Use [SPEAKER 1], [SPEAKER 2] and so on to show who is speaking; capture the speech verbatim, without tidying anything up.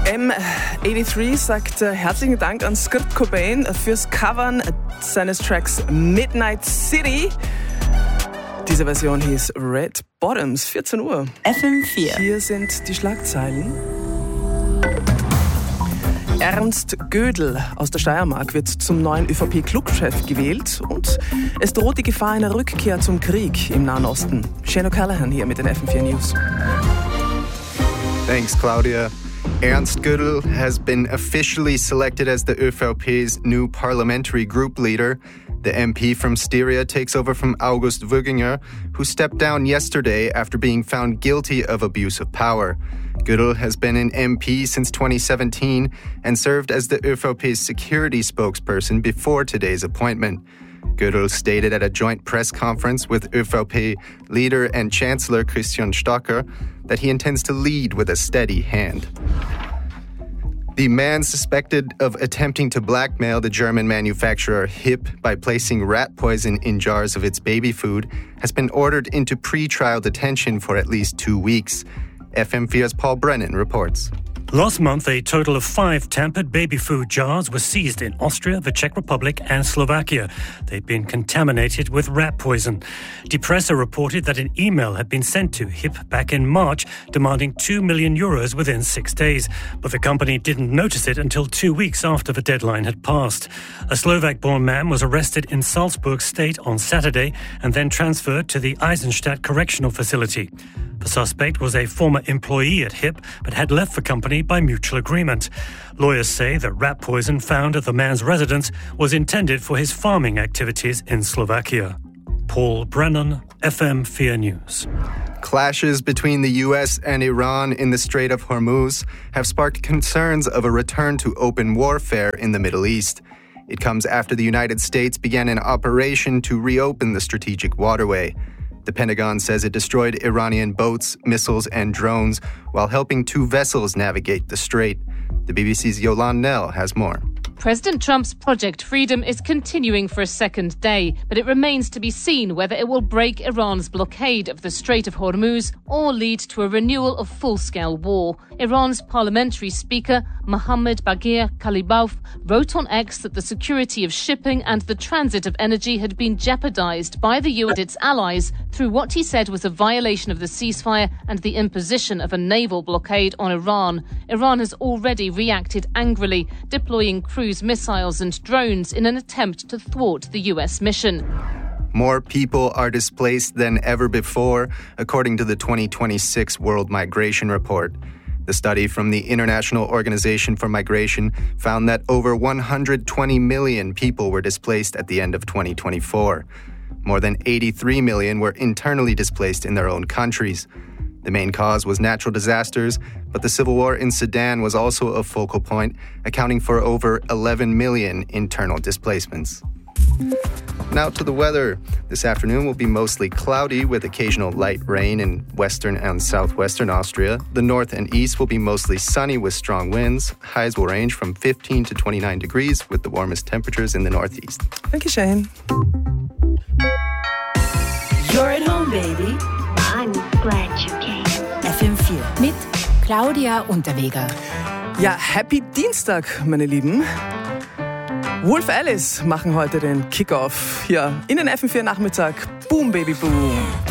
[SPEAKER 1] M dreiundachtzig sagt äh, herzlichen Dank an Kurt Cobain fürs Covern seines Tracks Midnight City. Diese Version hieß Red Bottoms, vierzehn Uhr.
[SPEAKER 2] F M vier.
[SPEAKER 1] Hier sind die Schlagzeilen. Ernst Gödel aus der Steiermark wird zum neuen ÖVP-Clubchef gewählt und es droht die Gefahr einer Rückkehr zum Krieg im Nahen Osten. Shane O'Callaghan hier mit den F M vier News.
[SPEAKER 3] Thanks, Claudia. Ernst Gödel has been officially selected as the ÖVP's new parliamentary group leader. The M P from Styria takes over from August Wöginger, who stepped down yesterday after being found guilty of abuse of power. Gödel has been an M P since twenty seventeen and served as the ÖVP's security spokesperson before today's appointment. Gödel stated at a joint press conference with ÖVP leader and Chancellor Christian Stocker that he intends to lead with a steady hand. The man suspected of attempting to blackmail the German manufacturer HIP by placing rat poison in jars of its baby food has been ordered into pre-trial detention for at least two weeks. F M vier's Paul Brennan reports.
[SPEAKER 4] Last month, a total of five tampered baby food jars were seized in Austria, the Czech Republic and Slovakia. They'd been contaminated with rat poison. Die Presse reported that an email had been sent to HIP back in March demanding two million euros within six days. But the company didn't notice it until two weeks after the deadline had passed. A Slovak-born man was arrested in Salzburg state on Saturday and then transferred to the Eisenstadt Correctional Facility. The suspect was a former employee at HIP but had left the company by mutual agreement. Lawyers say the rat poison found at the man's residence was intended for his farming activities in Slovakia. Paul Brennan, F M four News.
[SPEAKER 3] Clashes between the U S and Iran in the Strait of Hormuz have sparked concerns of a return to open warfare in the Middle East. It comes after the United States began an operation to reopen the strategic waterway. The Pentagon says it destroyed Iranian boats, missiles, and drones while helping two vessels navigate the strait. The B B C's Yolande Nell has more.
[SPEAKER 5] President Trump's Project Freedom is continuing for a second day, but it remains to be seen whether it will break Iran's blockade of the Strait of Hormuz or lead to a renewal of full-scale war. Iran's parliamentary speaker, Mohammad Bagher Khalibaf, wrote on X that the security of shipping and the transit of energy had been jeopardized by the U S and its allies through what he said was a violation of the ceasefire and the imposition of a naval blockade on Iran. Iran has already reacted angrily, deploying cruise missiles and drones in an attempt to thwart the U S mission.
[SPEAKER 3] More people are displaced than ever before, according to the twenty twenty-six World Migration Report. The study from the International Organization for Migration found that over one hundred twenty million people were displaced at the end of twenty twenty-four. More than eighty-three million were internally displaced in their own countries. The main cause was natural disasters, but the civil war in Sudan was also a focal point, accounting for over eleven million internal displacements. Now to the weather. This afternoon will be mostly cloudy with occasional light rain in western and southwestern Austria. The north and east will be mostly sunny with strong winds. Highs will range from fifteen to twenty-nine degrees with the warmest temperatures in the northeast.
[SPEAKER 1] Thank you, Shane.
[SPEAKER 2] You're at home, baby.
[SPEAKER 6] I'm glad you came.
[SPEAKER 2] F M vier mit Claudia Unterweger.
[SPEAKER 1] Ja, Happy Dienstag, meine Lieben. Wolf Alice machen heute den Kickoff hier in den F M vier Nachmittag. Boom, Baby, Boom.